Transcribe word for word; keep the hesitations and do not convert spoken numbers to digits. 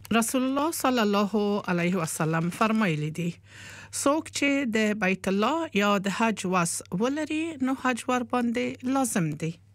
رسول الله صلی الله علیه و سلم فرمایلی دي څوک چې د بیت الله یا د حج واس ولري نو حج ور باندې لازم دي.